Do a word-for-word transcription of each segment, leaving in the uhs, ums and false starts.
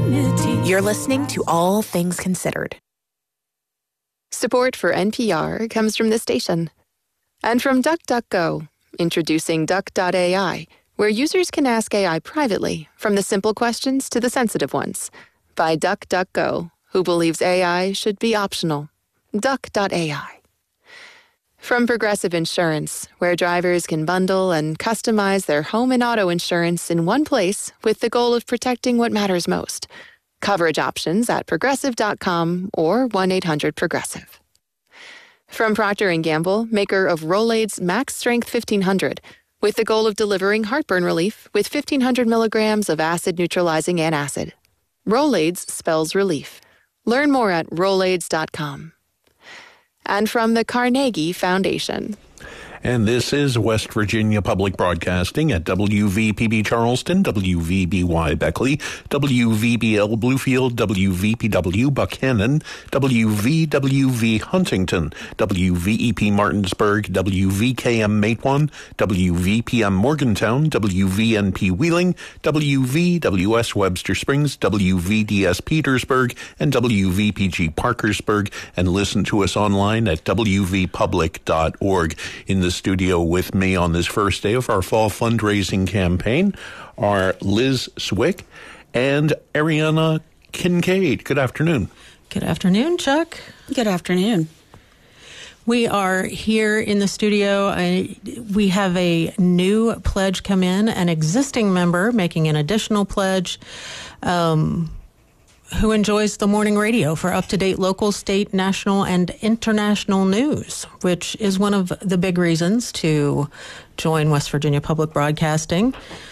dignity. You're listening to All Things Considered. Support for N P R comes from this station. And from DuckDuckGo, introducing Duck dot A I, where users can ask A I privately, from the simple questions to the sensitive ones. By DuckDuckGo, who believes A I should be optional. Duck dot A I. From Progressive Insurance, where drivers can bundle and customize their home and auto insurance in one place with the goal of protecting what matters most. Coverage options at progressive dot com or one eight hundred progressive. From Procter and Gamble, maker of Rolaids Max Strength fifteen hundred, with the goal of delivering heartburn relief with fifteen hundred milligrams of acid-neutralizing antacid. Rolaids spells relief. Learn more at rolaids dot com. And from the Carnegie Foundation. And this is West Virginia Public Broadcasting at W V P B Charleston, W V B Y Beckley, W V B L Bluefield, W V P W Buchanan, W V W V Huntington, W V E P Martinsburg, W V K M Matewan, W V P M Morgantown, W V N P Wheeling, W V W S Webster Springs, W V D S Petersburg, and W V P G Parkersburg, and listen to us online at w v public dot org. In the studio with me on this first day of our fall fundraising campaign are Liz Swick and Ariana Kincaid. Good afternoon. Good afternoon, Chuck. Good afternoon. We are here in the studio. I, we have a new pledge come in, an existing member making an additional pledge. Um, who enjoys the morning radio for up-to-date local, state, national, and international news, which is one of the big reasons to join West Virginia Public Broadcasting.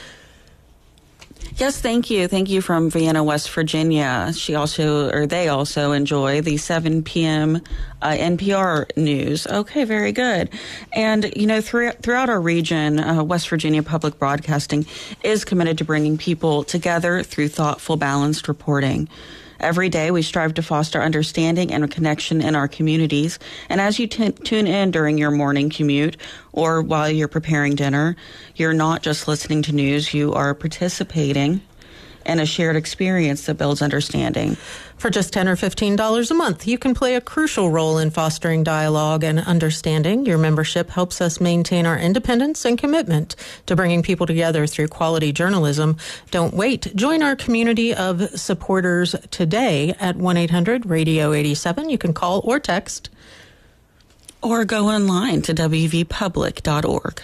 Yes, thank you. Thank you from Vienna, West Virginia. She also, or they also enjoy the seven p.m. Uh, N P R news. Okay, very good. And, you know, through, throughout our region, uh, West Virginia Public Broadcasting is committed to bringing people together through thoughtful, balanced reporting. Every day, we strive to foster understanding and connection in our communities. And as you t- tune in during your morning commute or while you're preparing dinner, you're not just listening to news, you are participating in a shared experience that builds understanding. For just ten dollars or fifteen dollars a month, you can play a crucial role in fostering dialogue and understanding. Your membership helps us maintain our independence and commitment to bringing people together through quality journalism. Don't wait. Join our community of supporters today at one eight hundred radio eighty-seven. You can call or text. Or go online to w v public dot org.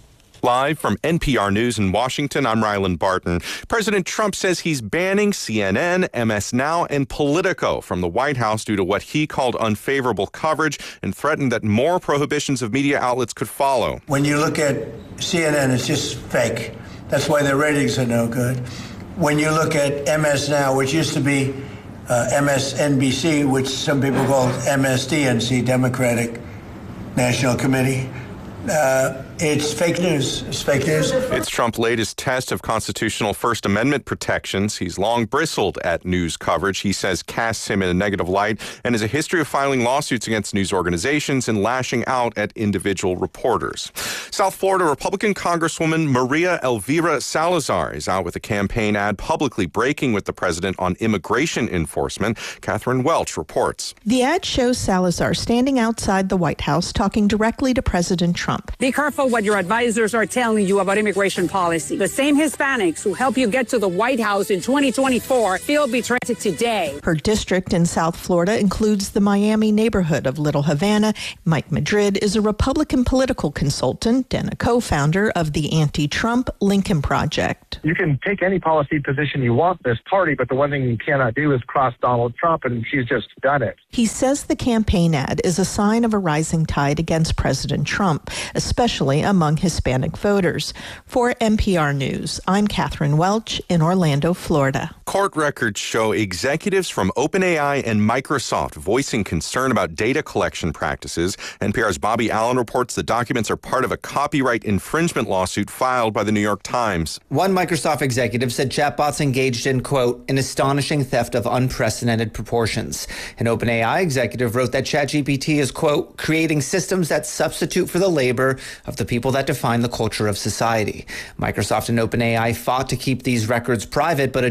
Live from N P R News in Washington, I'm Ryland Barton. President Trump says he's banning C N N, M S Now, and Politico from the White House due to what he called unfavorable coverage and threatened that more prohibitions of media outlets could follow. When you look at C N N, it's just fake. That's why their ratings are no good. When you look at M S Now, which used to be uh, M S N B C, which some people call M S D N C, Democratic National Committee, uh, it's fake news. It's fake news. It's Trump's latest test of constitutional First Amendment protections. He's long bristled at news coverage he says casts him in a negative light and has a history of filing lawsuits against news organizations and lashing out at individual reporters. South Florida Republican Congresswoman Maria Elvira Salazar is out with a campaign ad publicly breaking with the president on immigration enforcement. Catherine Welch reports. The ad shows Salazar standing outside the White House talking directly to President Trump. Be careful what your advisors are telling you about immigration policy. The same Hispanics who help you get to the White House in twenty twenty-four feel betrayed today. Her district in South Florida includes the Miami neighborhood of Little Havana. Mike Madrid is a Republican political consultant and a co-founder of the anti-Trump Lincoln Project. You can take any policy position you want in this party, but the one thing you cannot do is cross Donald Trump, and she's just done it. He says the campaign ad is a sign of a rising tide against President Trump, especially among Hispanic voters. For N P R News, I'm Catherine Welch in Orlando, Florida. Court records show executives from OpenAI and Microsoft voicing concern about data collection practices. N P R's Bobby Allen reports the documents are part of a copyright infringement lawsuit filed by the New York Times. One Microsoft executive said chatbots engaged in, quote, an astonishing theft of unprecedented proportions. An OpenAI executive wrote that ChatGPT is, quote, creating systems that substitute for the labor of the people that define the culture of society. Microsoft and OpenAI fought to keep these records private, but a judge released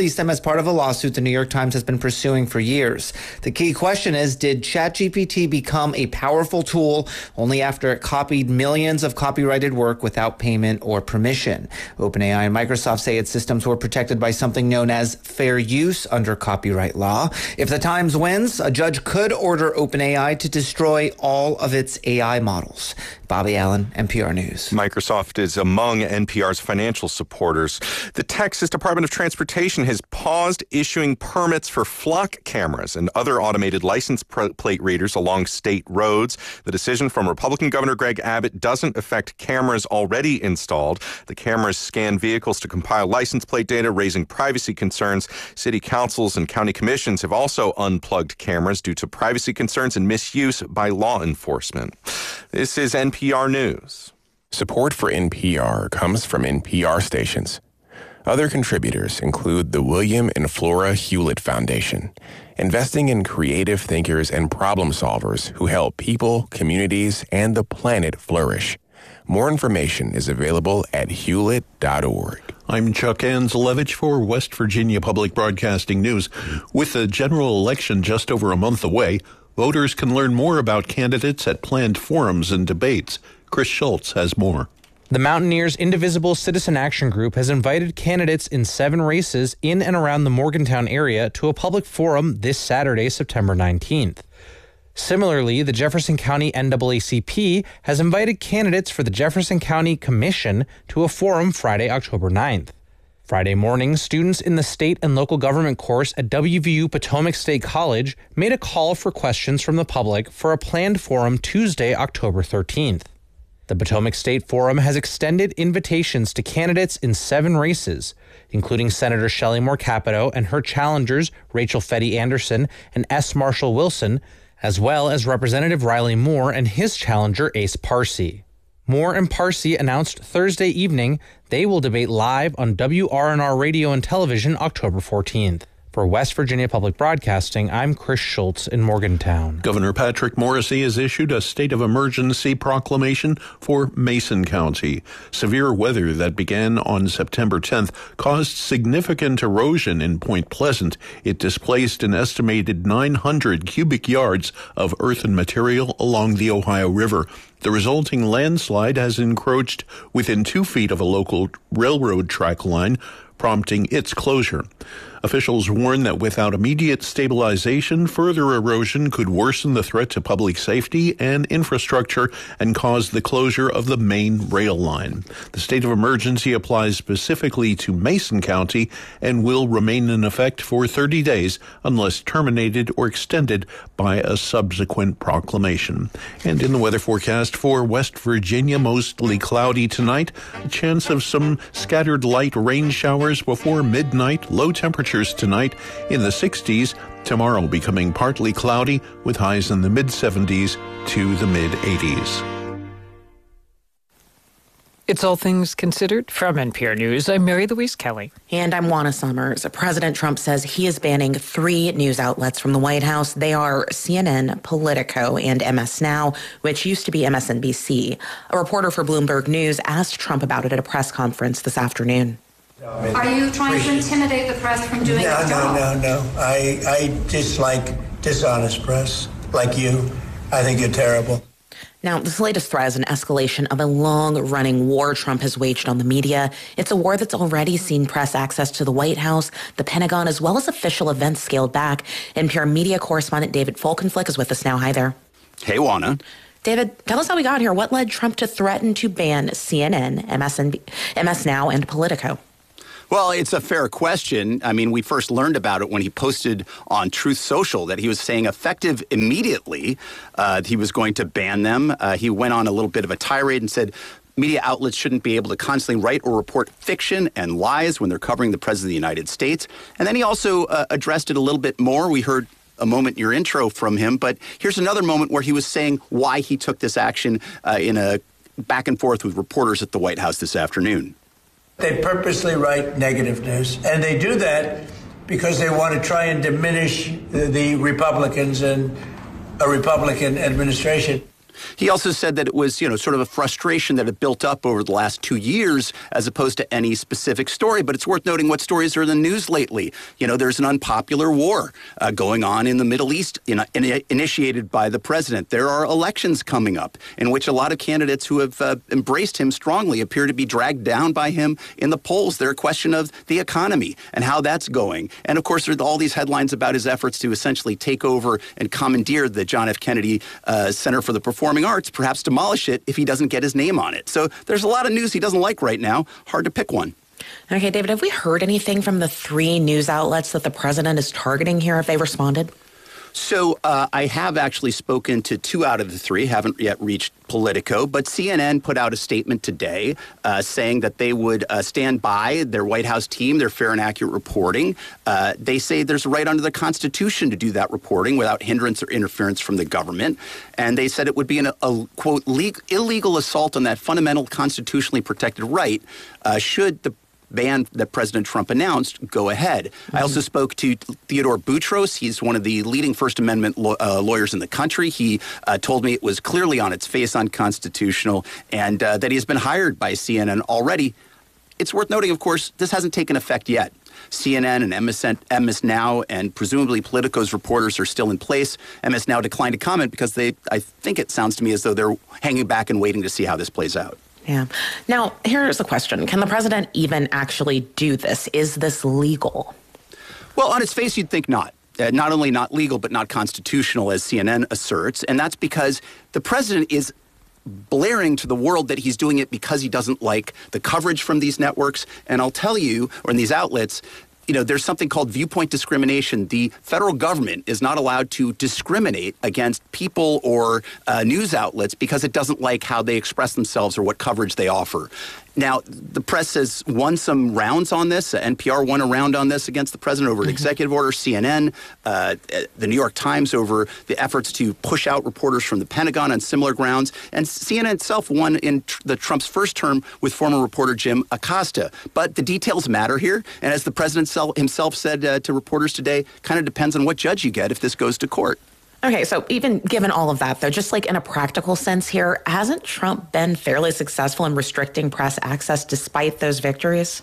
release them as part of a lawsuit the New York Times has been pursuing for years. The key question is, did ChatGPT become a powerful tool only after it copied millions of copyrighted work without payment or permission? OpenAI and Microsoft say its systems were protected by something known as fair use under copyright law. If the Times wins, a judge could order OpenAI to destroy all of its A I models. Bobby Allen, N P R News. Microsoft is among N P R's financial supporters. The Texas Department of Transportation has paused issuing permits for flock cameras and other automated license plate readers along state roads. The decision from Republican Governor Greg Abbott doesn't affect cameras already installed. The cameras scan vehicles to compile license plate data, raising privacy concerns. City councils and county commissions have also unplugged cameras due to privacy concerns and misuse by law enforcement. This is N P R News. Support for N P R comes from N P R stations. Other contributors include the William and Flora Hewlett Foundation, investing in creative thinkers and problem solvers who help people, communities, and the planet flourish. More information is available at hewlett dot org. I'm Chuck Anzelevich for West Virginia Public Broadcasting News. With the general election just over a month away, voters can learn more about candidates at planned forums and debates. Chris Schultz has more. The Mountaineers Indivisible Citizen Action Group has invited candidates in seven races in and around the Morgantown area to a public forum this Saturday, September nineteenth. Similarly, the Jefferson County N double A C P has invited candidates for the Jefferson County Commission to a forum Friday, October ninth. Friday morning, students in the state and local government course at W V U Potomac State College made a call for questions from the public for a planned forum Tuesday, October thirteenth. The Potomac State Forum has extended invitations to candidates in seven races, including Senator Shelley Moore Capito and her challengers Rachel Fetty Anderson and S. Marshall Wilson, as well as Representative Riley Moore and his challenger Ace Parsi. Moore and Parsi announced Thursday evening they will debate live on W R N R Radio and Television October fourteenth. For West Virginia Public Broadcasting, I'm Chris Schultz in Morgantown. Governor Patrick Morrisey has issued a state of emergency proclamation for Mason County. Severe weather that began on September tenth caused significant erosion in Point Pleasant. It displaced an estimated nine hundred cubic yards of earthen material along the Ohio River. The resulting landslide has encroached within two feet of a local railroad track line, prompting its closure. Officials warn that without immediate stabilization, further erosion could worsen the threat to public safety and infrastructure and cause the closure of the main rail line. The state of emergency applies specifically to Mason County and will remain in effect for thirty days unless terminated or extended by a subsequent proclamation. And in the weather forecast for West Virginia, mostly cloudy tonight, a chance of some scattered light rain showers before midnight, low temperatures tonight in the sixties, tomorrow becoming partly cloudy with highs in the mid seventies to the mid eighties. It's All Things Considered from N P R News. I'm Mary Louise Kelly. And I'm Juana Summers. President Trump says he is banning three news outlets from the White House. They are C N N, Politico, and M S Now, which used to be M S N B C. A reporter for Bloomberg News asked Trump about it at a press conference this afternoon. Are you trying to intimidate the press from doing no, its job? No, no, no. I, I dislike dishonest press, like you. I think you're terrible. Now, this latest threat is an escalation of a long-running war Trump has waged on the media. It's a war that's already seen press access to the White House, the Pentagon, as well as official events scaled back. N P R media correspondent David Folkenflik is with us now. Hi there. Hey, Juana. David, tell us how we got here. What led Trump to threaten to ban C N N, M S N B, M S Now, and Politico? Well, it's a fair question. I mean, we first learned about it when he posted on Truth Social that he was saying effective immediately uh, he was going to ban them. Uh, he went on a little bit of a tirade and said media outlets shouldn't be able to constantly write or report fiction and lies when they're covering the President of the United States. And then he also uh, addressed it a little bit more. We heard a moment in your intro from him, but here's another moment where he was saying why he took this action uh, in a back and forth with reporters at the White House this afternoon. They purposely write negative news, and they do that because they want to try and diminish the, the Republicans and a Republican administration. He also said that it was, you know, sort of a frustration that had built up over the last two years as opposed to any specific story. But it's worth noting what stories are in the news lately. You know, there's an unpopular war uh, going on in the Middle East in, in, initiated by the president. There are elections coming up in which a lot of candidates who have uh, embraced him strongly appear to be dragged down by him in the polls. They're a question of the economy and how that's going. And, of course, there are all these headlines about his efforts to essentially take over and commandeer the John F. Kennedy uh, Center for the Performing Arts, perhaps demolish it if he doesn't get his name on it. So there's a lot of news he doesn't like right now. Hard to pick one. Okay, David, have we heard anything from the three news outlets that the president is targeting here? Have they responded? So uh, I have actually spoken to two out of the three, haven't yet reached Politico, but C N N put out a statement today uh, saying that they would uh, stand by their White House team, their fair and accurate reporting. Uh, they say there's a right under the Constitution to do that reporting without hindrance or interference from the government. And they said it would be an, a, quote, legal, illegal assault on that fundamental constitutionally protected right uh, should the ban that President Trump announced go ahead. Mm-hmm. I also spoke to Theodore Boutros. He's one of the leading First Amendment lo- uh, lawyers in the country. He uh, told me it was clearly on its face unconstitutional and uh, that he has been hired by C N N already. It's worth noting, of course, this hasn't taken effect yet. C N N and M S N, M S Now and presumably Politico's reporters are still in place. M S Now declined to comment because they, I think it sounds to me as though they're hanging back and waiting to see how this plays out. Yeah. Now, here's the question. Can the president even actually do this? Is this legal? Well, on its face, you'd think not. Uh, not only not legal, but not constitutional, as C N N asserts. And that's because the president is blaring to the world that he's doing it because he doesn't like the coverage from these networks. And I'll tell you, or in these outlets, you know, there's something called viewpoint discrimination. The federal government is not allowed to discriminate against people or uh, news outlets because it doesn't like how they express themselves or what coverage they offer. Now, the press has won some rounds on this. Uh, N P R won a round on this against the president over an mm-hmm. executive order. C N N, uh, the New York Times over the efforts to push out reporters from the Pentagon on similar grounds. And C N N itself won in tr- the Trump's first term with former reporter Jim Acosta. But the details matter here. And as the president himself said uh, to reporters today, kind of depends on what judge you get if this goes to court. Okay, so even given all of that, though, just like in a practical sense here, hasn't Trump been fairly successful in restricting press access despite those victories?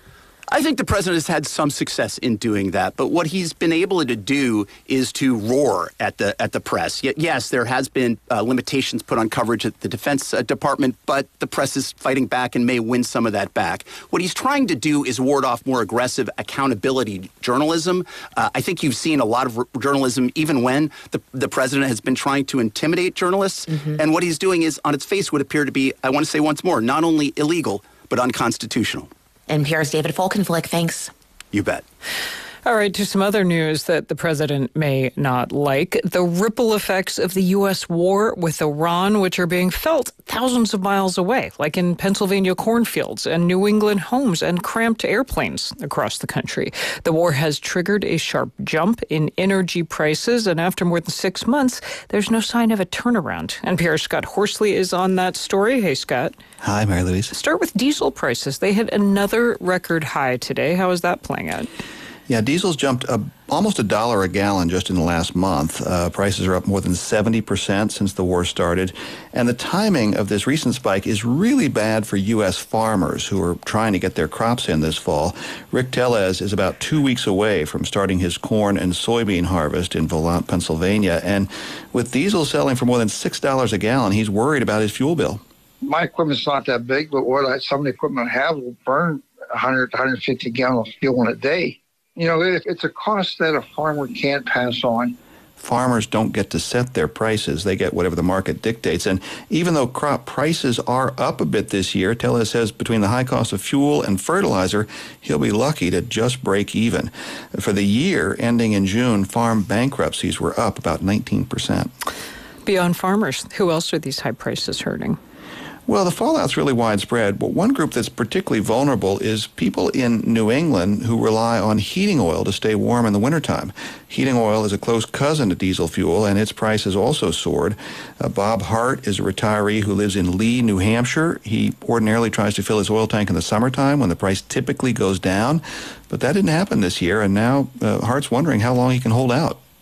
I think the president has had some success in doing that, but what he's been able to do is to roar at the at the press. Y- yes, there has been uh, limitations put on coverage at the Defense uh, Department, but the press is fighting back and may win some of that back. What he's trying to do is ward off more aggressive accountability journalism. Uh, I think you've seen a lot of r- journalism even when the, the president has been trying to intimidate journalists, mm-hmm. and what he's doing is, on its face, would appear to be, I want to say once more, not only illegal, but unconstitutional. N P R's David Folkenflik, thanks. You bet. All right, to some other news that the president may not like. The ripple effects of the U S war with Iran, which are being felt thousands of miles away, like in Pennsylvania cornfields and New England homes and cramped airplanes across the country. The war has triggered a sharp jump in energy prices, and after more than six months, there's no sign of a turnaround. N P R's Scott Horsley is on that story. Hey, Scott. Hi, Mary Louise. Start with diesel prices. They hit another record high today. How is that playing out? Yeah, diesel's jumped uh, almost a dollar a gallon just in the last month. Uh, prices are up more than seventy percent since the war started. And the timing of this recent spike is really bad for U S farmers who are trying to get their crops in this fall. Rick Tellez is about two weeks away from starting his corn and soybean harvest in Volant, Pennsylvania. And with diesel selling for more than six dollars a gallon, he's worried about his fuel bill. My equipment's not that big, but what I, some of the equipment I have will burn one hundred, one hundred fifty gallons of fuel in a day. You know, it's a cost that a farmer can't pass on. Farmers don't get to set their prices. They get whatever the market dictates. And even though crop prices are up a bit this year, Tellez says between the high cost of fuel and fertilizer, he'll be lucky to just break even. For the year ending in June, farm bankruptcies were up about nineteen percent. Beyond farmers, who else are these high prices hurting? Well, the fallout's really widespread, but one group that's particularly vulnerable is people in New England who rely on heating oil to stay warm in the wintertime. Heating oil is a close cousin to diesel fuel, and its price has also soared. Uh, Bob Hart is a retiree who lives in Lee, New Hampshire. He ordinarily tries to fill his oil tank in the summertime when the price typically goes down, but that didn't happen this year, and now uh, Hart's wondering how long he can hold out.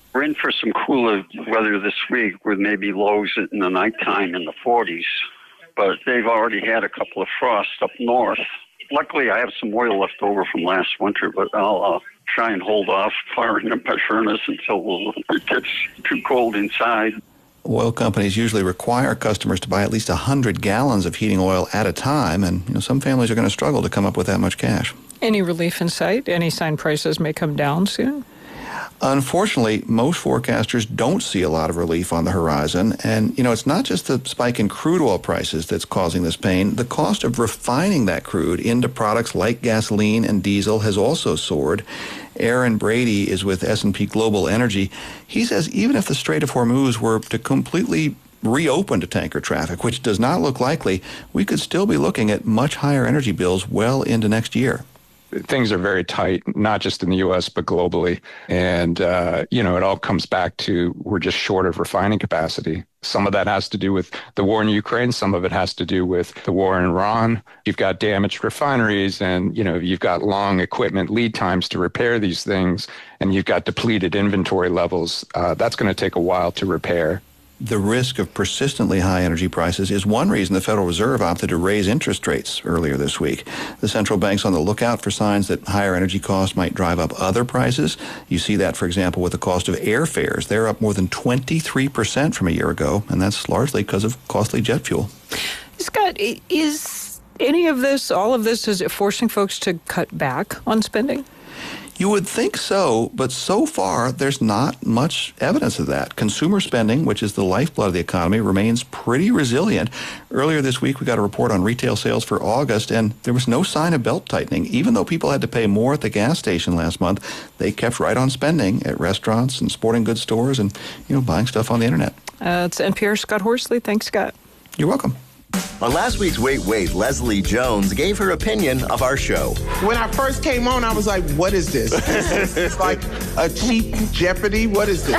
We're in for some cooler weather this week with maybe lows in the nighttime in the forties, but they've already had a couple of frosts up north. Luckily, I have some oil left over from last winter, but I'll uh, try and hold off firing up my furnace until it gets too cold inside. Oil companies usually require customers to buy at least one hundred gallons of heating oil at a time, and you know, some families are going to struggle to come up with that much cash. Any relief in sight? Any sign prices may come down soon? Unfortunately, most forecasters don't see a lot of relief on the horizon. And, you know, it's not just the spike in crude oil prices that's causing this pain. The cost of refining that crude into products like gasoline and diesel has also soared. Aaron Brady is with S and P Global Energy. He says even if the Strait of Hormuz were to completely reopen to tanker traffic, which does not look likely, we could still be looking at much higher energy bills well into next year. Things are very tight, not just in the U S, but globally. And, uh, you know, it all comes back to we're just short of refining capacity. Some of that has to do with the war in Ukraine. Some of it has to do with the war in Iran. You've got damaged refineries and, you know, you've got long equipment lead times to repair these things. And you've got depleted inventory levels. Uh, that's going to take a while to repair. The risk of persistently high energy prices is one reason the Federal Reserve opted to raise interest rates earlier this week. The central bank's on the lookout for signs that higher energy costs might drive up other prices. You see that, for example, with the cost of airfares. They're up more than twenty-three percent from a year ago, and that's largely because of costly jet fuel. Scott, is any of this, all of this, is it forcing folks to cut back on spending? You would think so, but so far there's not much evidence of that. Consumer spending, which is the lifeblood of the economy, remains pretty resilient. Earlier this week, we got a report on retail sales for August, and there was no sign of belt-tightening. Even though people had to pay more at the gas station last month, they kept right on spending at restaurants and sporting goods stores and, you know, buying stuff on the internet. Uh, it's N P R's Scott Horsley. Thanks, Scott. You're welcome. On last week's Wait, Wait, Leslie Jones gave her opinion of our show. When I first came on, I was like, what is this? It's like a cheap Jeopardy. What is this?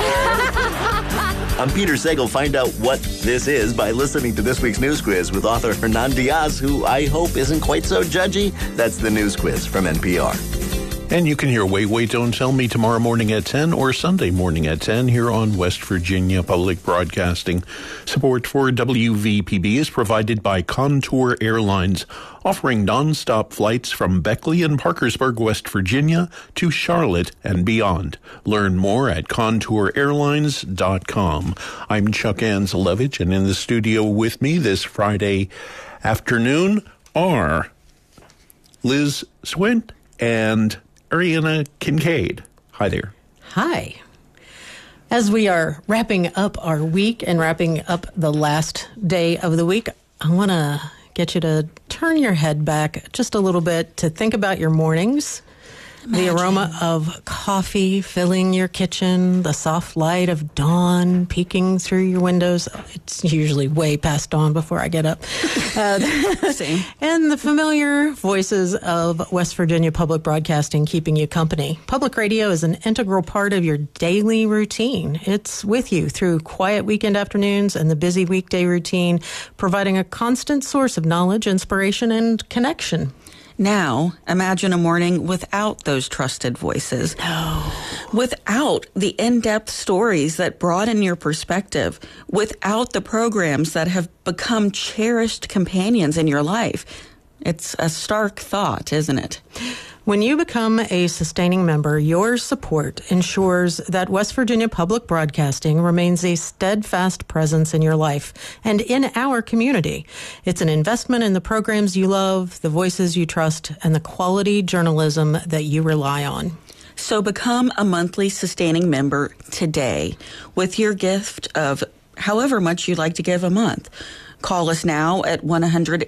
I'm Peter Sagal. Find out what this is by listening to this week's news quiz with author Hernan Diaz, who I hope isn't quite so judgy. That's the news quiz from N P R. And you can hear Wait, Wait, Don't Tell Me tomorrow morning at ten or Sunday morning at ten here on West Virginia Public Broadcasting. Support for W V P B is provided by Contour Airlines, offering nonstop flights from Beckley and Parkersburg, West Virginia to Charlotte and beyond. Learn more at contour airlines dot com. I'm Chuck Anzelevich, and in the studio with me this Friday afternoon are Liz Swint and Ariana Kincaid. Hi there. Hi. As we are wrapping up our week and wrapping up the last day of the week, I want to get you to turn your head back just a little bit to think about your mornings. Imagine. The aroma of coffee filling your kitchen, the soft light of dawn peeking through your windows. It's usually way past dawn before I get up. Uh, Same. And the familiar voices of West Virginia Public Broadcasting keeping you company. Public radio is an integral part of your daily routine. It's with you through quiet weekend afternoons and the busy weekday routine, providing a constant source of knowledge, inspiration, and connection. Now, imagine a morning without those trusted voices. No. Without the in-depth stories that broaden your perspective. Without the programs that have become cherished companions in your life. It's a stark thought, isn't it? When you become a sustaining member, your support ensures that West Virginia Public Broadcasting remains a steadfast presence in your life and in our community. It's an investment in the programs you love, the voices you trust, and the quality journalism that you rely on. So become a monthly sustaining member today with your gift of however much you'd like to give a month. Call us now at one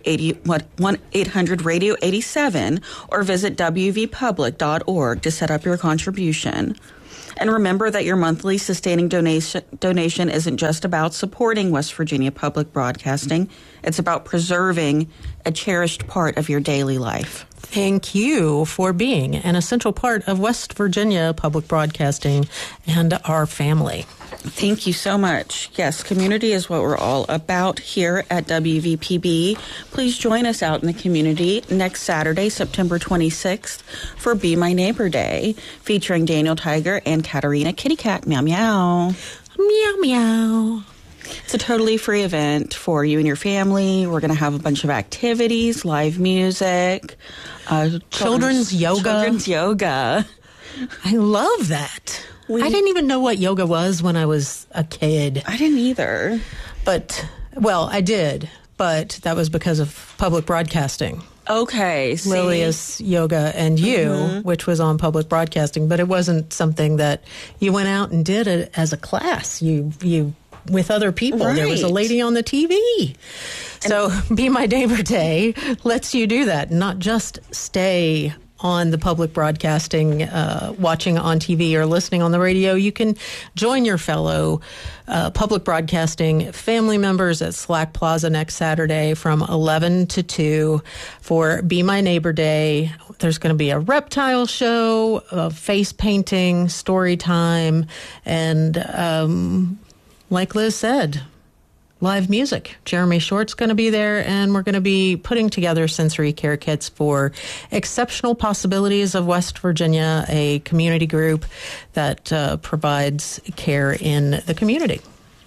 eight hundred radio eighty-seven or visit w v public dot org to set up your contribution. And remember that your monthly sustaining donation donation isn't just about supporting West Virginia Public Broadcasting. It's about preserving a cherished part of your daily life. Thank you for being an essential part of West Virginia Public Broadcasting and our family. Thank you so much. Yes, community is what we're all about here at W V P B. Please join us out in the community next Saturday, September twenty-sixth, for Be My Neighbor Day, featuring Daniel Tiger and Katarina Kitty Cat. Meow, meow. Meow, meow. It's a totally free event for you and your family. We're going to have a bunch of activities, live music, uh, children's, children's yoga. Children's yoga. I love that. We, I didn't even know what yoga was when I was a kid. I didn't either. But, well, I did, but that was because of public broadcasting. Okay. See? Lilius Yoga and You, mm-hmm. which was on public broadcasting, but it wasn't something that you went out and did it as a class. You, you, with other people. Right. There was a lady on the T V. So and, Be My Neighbor Day lets you do that, not just stay on the public broadcasting, uh, watching on T V or listening on the radio. You can join your fellow uh, public broadcasting family members at Slack Plaza next Saturday from eleven to two for Be My Neighbor Day. There's going to be a reptile show, a face painting, story time, and um, like Liz said, live music. Jeremy Short's going to be there, and we're going to be putting together sensory care kits for Exceptional Possibilities of West Virginia, a community group that uh, provides care in the community.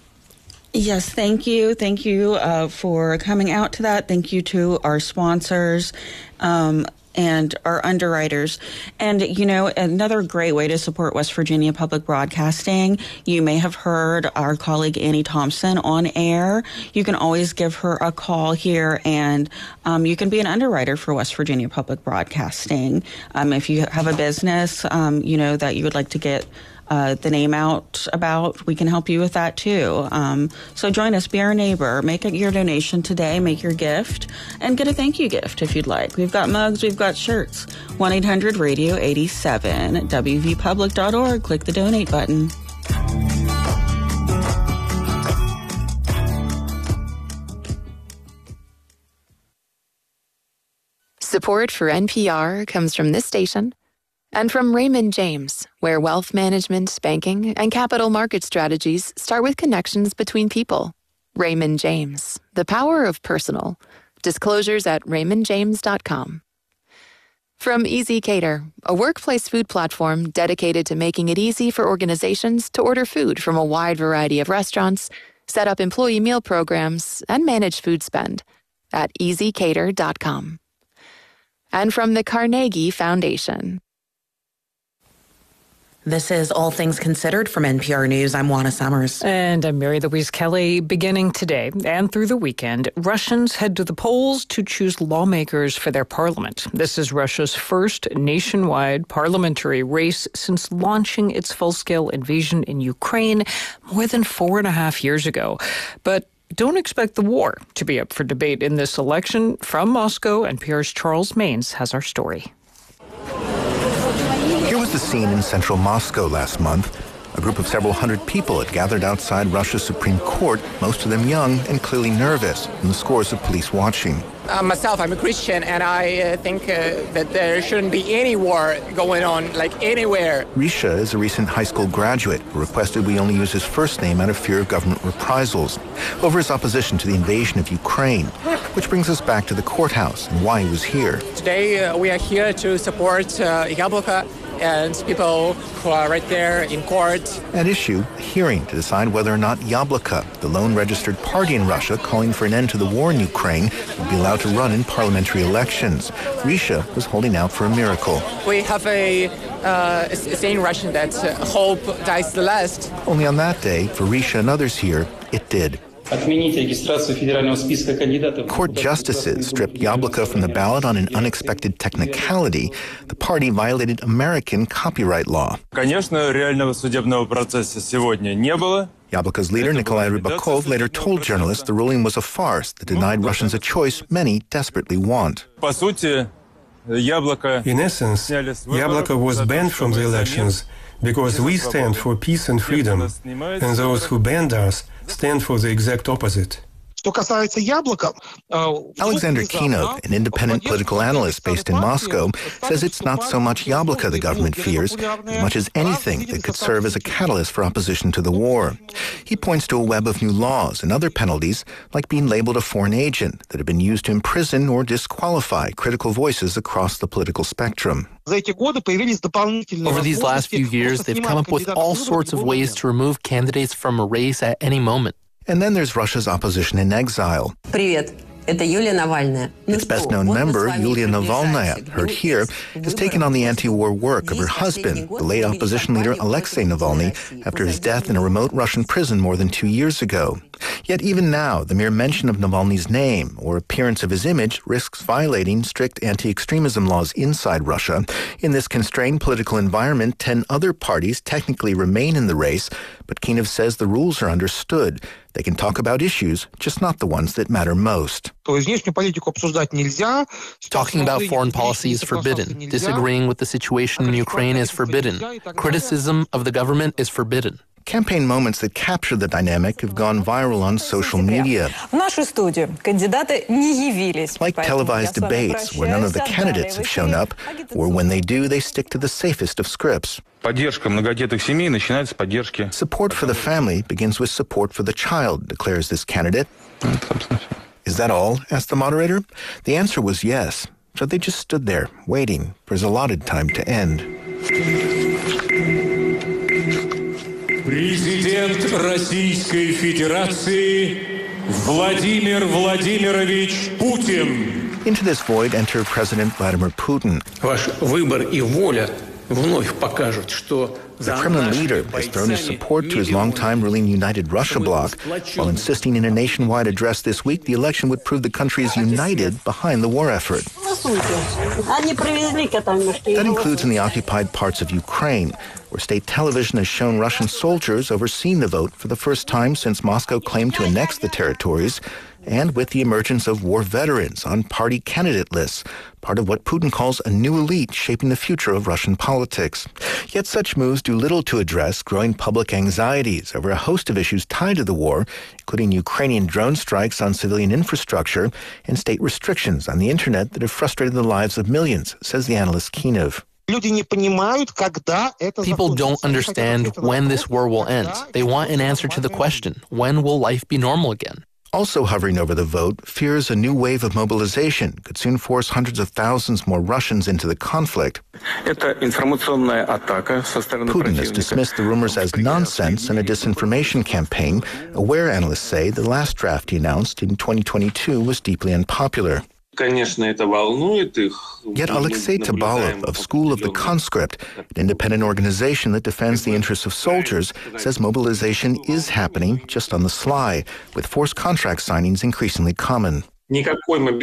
Yes, thank you. Thank you uh, for coming out to that. Thank you to our sponsors. Um, and our underwriters. And, you know, another great way to support West Virginia Public Broadcasting, you may have heard our colleague Annie Thompson on air. You can always give her a call here, and um, you can be an underwriter for West Virginia Public Broadcasting. Um, if you have a business, um, you know, that you would like to get Uh, the name out about, we can help you with that too. Um, so join us, be our neighbor, make it your donation today, make your gift, and get a thank you gift if you'd like. We've got mugs, we've got shirts. one eight hundred radio eighty-seven, w v public dot org. Click the donate button. Support for N P R comes from this station and from Raymond James, where wealth management, banking, and capital market strategies start with connections between people. Raymond James, the power of personal. Disclosures at raymond james dot com. From Easy Cater, a workplace food platform dedicated to making it easy for organizations to order food from a wide variety of restaurants, set up employee meal programs, and manage food spend at easy cater dot com. And from the Carnegie Foundation. This is All Things Considered from N P R News. I'm Juana Summers. And I'm Mary Louise Kelly. Beginning today and through the weekend, Russians head to the polls to choose lawmakers for their parliament. This is Russia's first nationwide parliamentary race since launching its full-scale invasion in Ukraine more than four and a half years ago. But don't expect the war to be up for debate in this election. From Moscow, N P R's Charles Maines has our story. Here was the scene in central Moscow last month. A group of several hundred people had gathered outside Russia's Supreme Court, most of them young and clearly nervous, and the scores of police watching. Uh, myself, I'm a Christian, and I uh, think uh, that there shouldn't be any war going on, like anywhere. Risha is a recent high school graduate who requested we only use his first name out of fear of government reprisals over his opposition to the invasion of Ukraine, which brings us back to the courthouse and why he was here. Today, uh, we are here to support uh, Yabloko and people who are right there in court. At issue, a hearing to decide whether or not Yabloko, the lone registered party in Russia calling for an end to the war in Ukraine, would be allowed to run in parliamentary elections. Risha was holding out for a miracle. We have a uh, saying in Russian that uh, hope dies the last. Only on that day, for Risha and others here, it did. Court justices stripped Yabloko from the ballot on an unexpected technicality. The party violated American copyright law. Yabloko's leader, Nikolai Rybakov, later told journalists the ruling was a farce that denied Russians a choice many desperately want. In essence, Yabloko was banned from the elections because we stand for peace and freedom, and those who banned us stand for the exact opposite. Alexander Kinov, an independent political analyst based in Moscow, says it's not so much Yabloko the government fears, as much as anything that could serve as a catalyst for opposition to the war. He points to a web of new laws and other penalties, like being labeled a foreign agent, that have been used to imprison or disqualify critical voices across the political spectrum. Over these last few years, they've come up with all sorts of ways to remove candidates from a race at any moment. And then there's Russia's opposition in exile. Its best-known member, Yulia Navalnaya, heard here, has taken on the anti-war work of her husband, the late opposition leader Alexei Navalny, after his death in a remote Russian prison more than two years ago. Yet even now, the mere mention of Navalny's name or appearance of his image risks violating strict anti-extremism laws inside Russia. In this constrained political environment, ten other parties technically remain in the race, but Kinov says the rules are understood. They can talk about issues, just not the ones that matter most. Talking about foreign policy is forbidden. Disagreeing with the situation in Ukraine is forbidden. Criticism of the government is forbidden. Campaign moments that capture the dynamic have gone viral on social media. Like televised debates where none of the candidates have shown up, or when they do, they stick to the safest of scripts. Support for the family begins with support for the child, declares this candidate. Is that all? Asked the moderator. The answer was yes. So they just stood there, waiting for his allotted time to end. Президент Российской Федерации Владимир Владимирович Путин. Into this void enter President Vladimir Putin. Ваш выбор и воля вновь покажут, что the Kremlin leader has thrown his support to his longtime ruling United Russia bloc, while insisting in a nationwide address this week the election would prove the country is united behind the war effort. That includes in the occupied parts of Ukraine, where state television has shown Russian soldiers overseeing the vote for the first time since Moscow claimed to annex the territories, and with the emergence of war veterans on party candidate lists, part of what Putin calls a new elite shaping the future of Russian politics. Yet such moves do little to address growing public anxieties over a host of issues tied to the war, including Ukrainian drone strikes on civilian infrastructure and state restrictions on the internet that have frustrated the lives of millions, says the analyst Kinov. People don't understand when this war will end. They want an answer to the question, when will life be normal again? Also hovering over the vote, fears a new wave of mobilization could soon force hundreds of thousands more Russians into the conflict. Putin has dismissed the rumors as nonsense and a disinformation campaign, aware analysts say the last draft he announced in twenty twenty-two was deeply unpopular. Yet Alexei Tabalov of School of the Conscript, an independent organization that defends the interests of soldiers, says mobilization is happening just on the sly, with forced contract signings increasingly common. No one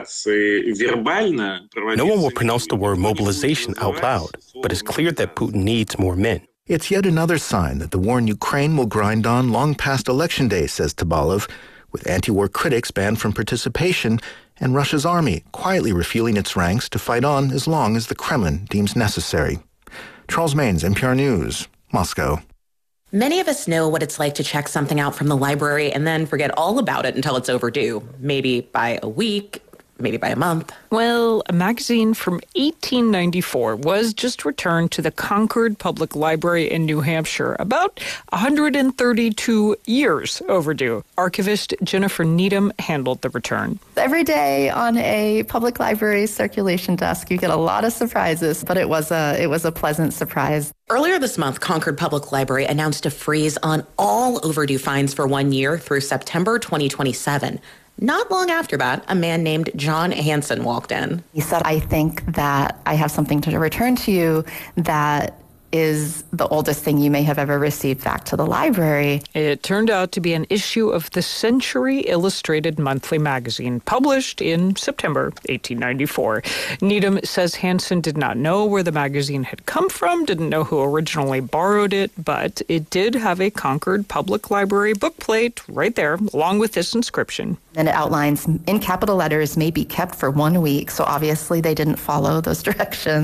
will pronounce the word mobilization out loud, but it's clear that Putin needs more men. It's yet another sign that the war in Ukraine will grind on long past election day, says Tabalov, with anti-war critics banned from participation and Russia's army quietly refueling its ranks to fight on as long as the Kremlin deems necessary. Charles Maines, N P R News, Moscow. Many of us know what it's like to check something out from the library and then forget all about it until it's overdue, maybe by a week, maybe by a month. Well, a magazine from eighteen ninety-four was just returned to the Concord Public Library in New Hampshire, about one hundred thirty-two years overdue. Archivist Jennifer Needham handled the return. Every day on a public library circulation desk, you get a lot of surprises, but it was a it was a pleasant surprise. Earlier this month, Concord Public Library announced a freeze on all overdue fines for one year through September twenty twenty-seven. Not long after that, a man named John Hansen walked in. He said, I think that I have something to return to you that is the oldest thing you may have ever received back to the library. It turned out to be an issue of the Century Illustrated Monthly magazine, published in September eighteen ninety-four. Needham says Hansen did not know where the magazine had come from, didn't know who originally borrowed it, but it did have a Concord Public Library bookplate right there, along with this inscription. And it outlines in capital letters, may be kept for one week, so obviously they didn't follow those directions.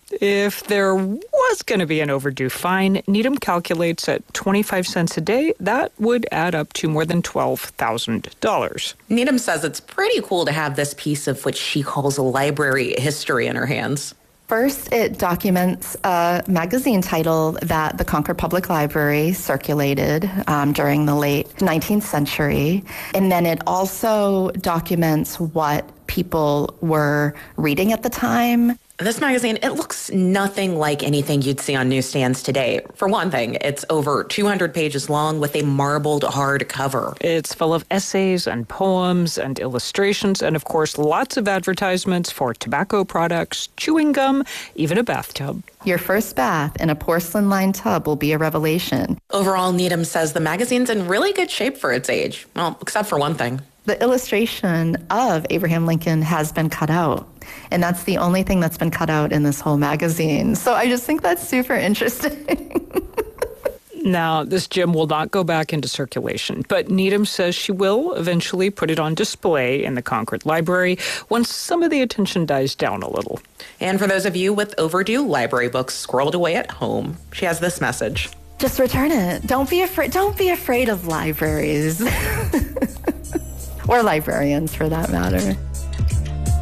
If there was going to be an overdue fine, Needham calculates at twenty-five cents a day, that would add up to more than twelve thousand dollars. Needham says it's pretty cool to have this piece of what she calls a library history in her hands. First, it documents a magazine title that the Concord Public Library circulated um, during the late nineteenth century. And then it also documents what people were reading at the time. This magazine, it looks nothing like anything you'd see on newsstands today. For one thing, it's over two hundred pages long with a marbled hard cover. It's full of essays and poems and illustrations and, of course, lots of advertisements for tobacco products, chewing gum, even a bathtub. Your first bath in a porcelain-lined tub will be a revelation. Overall, Needham says the magazine's in really good shape for its age. Well, except for one thing. The illustration of Abraham Lincoln has been cut out, and that's the only thing that's been cut out in this whole magazine. So I just think that's super interesting. Now, this gem will not go back into circulation, but Needham says she will eventually put it on display in the Concord Library once some of the attention dies down a little. And for those of you with overdue library books squirreled away at home, she has this message. Just return it. Don't be afraid. Don't be afraid of libraries. Or librarians, for that matter.